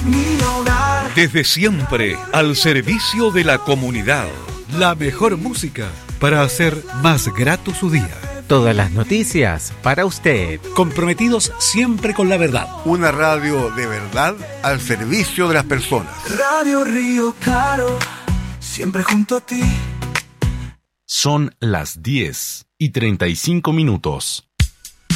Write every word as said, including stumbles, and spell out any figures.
mi hogar. Desde siempre, al servicio de la comunidad. La mejor música para hacer más grato su día. Todas las noticias para usted. Comprometidos siempre con la verdad. Una radio de verdad al servicio de las personas. Radio Río Claro, siempre junto a ti. Son las diez y treinta y cinco minutos.